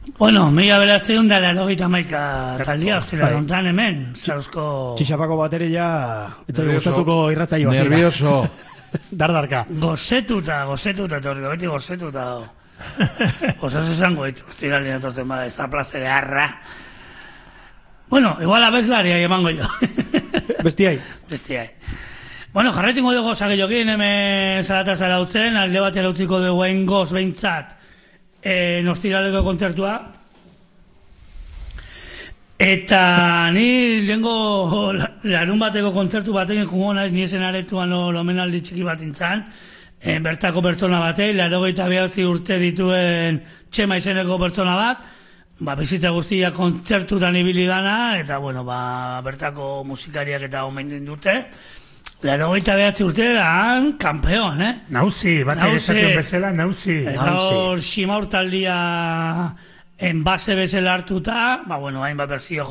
Bueno, 1981 taldia, ostira, lontan hemen, zauzko... Txixapako bateria, etzai gustatuko irratzaio hasi. Nervioso. Dardarka. Gozetuta, torriko, beti gozetuta. Osas esango ditu, ostira, lina torten bada, ez da plazere harra. Bueno, igual abeslaria emango jo. Bestiai. Bueno, jarretingo dugu zageiokin, hemen zarata zarautzen, alde batera utziko dugu goz behintzat, nostiraleko kontzertua. Eta ni lehenko larun bateko kontzertu batekin jungo naiz, ni esen aretuan omenaldi txiki bat intzan, bertako pertsona batei, 89 urte dituen Txema izeneko pertsona bat, bizitza guztia kontzertutan ibili dana, eta bueno, bertako musikariak eta omen dute. 89 urte da, kampeon, Nauzi, bat egizatzen bezala, nauzi. Eta hor Ximaur taldia enbase bezala hartuta, bueno, hainbat berzio